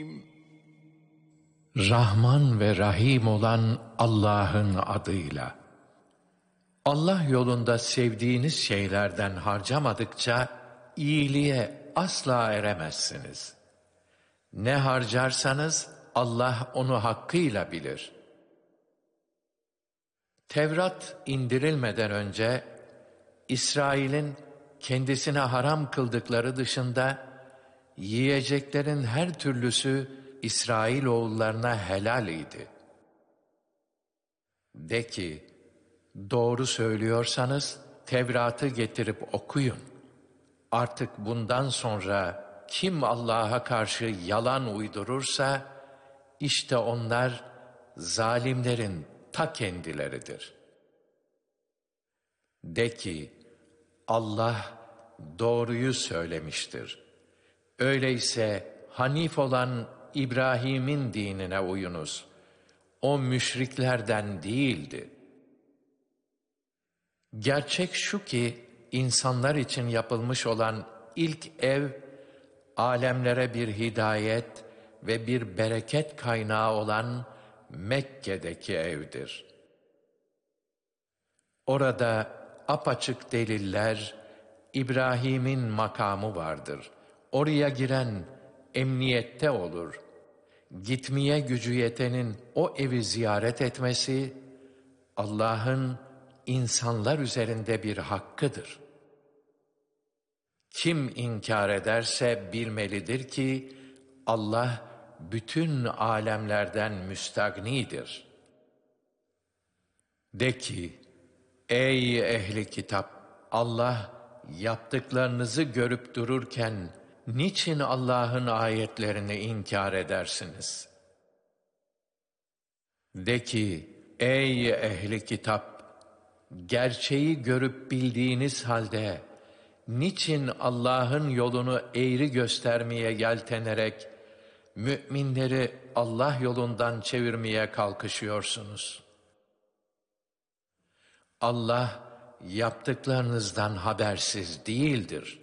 Rahman ve Rahim olan Allah'ın adıyla. Allah yolunda sevdiğiniz şeylerden harcamadıkça iyiliğe asla eremezsiniz. Ne harcarsanız Allah onu hakkıyla bilir. Tevrat indirilmeden önce İsrail'in kendisine haram kıldıkları dışında yiyeceklerin her türlüsü İsrailoğullarına helal idi. De ki, doğru söylüyorsanız Tevrat'ı getirip okuyun. Artık bundan sonra kim Allah'a karşı yalan uydurursa, işte onlar zalimlerin ta kendileridir. De ki, Allah doğruyu söylemiştir. Öyleyse Hanif olan İbrahim'in dinine uyunuz. O müşriklerden değildi. Gerçek şu ki, insanlar için yapılmış olan ilk ev, alemlere bir hidayet ve bir bereket kaynağı olan Mekke'deki evdir. Orada apaçık deliller, İbrahim'in makamı vardır. Oraya giren emniyette olur. Gitmeye gücü yetenin o evi ziyaret etmesi, Allah'ın insanlar üzerinde bir hakkıdır. Kim inkar ederse bilmelidir ki, Allah bütün alemlerden müstagnidir. De ki, ey ehli kitap! Allah yaptıklarınızı görüp dururken, niçin Allah'ın ayetlerini inkar edersiniz? De ki, ey ehli kitap! Gerçeği görüp bildiğiniz halde, niçin Allah'ın yolunu eğri göstermeye yeltenerek, müminleri Allah yolundan çevirmeye kalkışıyorsunuz? Allah, yaptıklarınızdan habersiz değildir.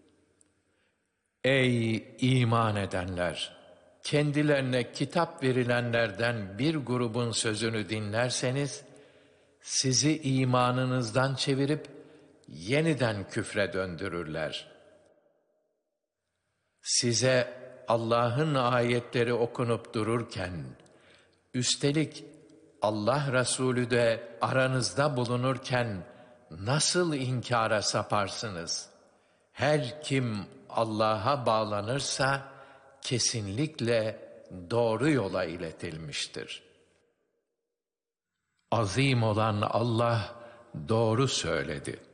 Ey iman edenler! Kendilerine kitap verilenlerden bir grubun sözünü dinlerseniz, sizi imanınızdan çevirip yeniden küfre döndürürler. Size Allah'ın ayetleri okunup dururken, üstelik Allah Resulü de aranızda bulunurken nasıl inkara saparsınız? Her kim Allah'a bağlanırsa kesinlikle doğru yola iletilmiştir. Azim olan Allah doğru söyledi.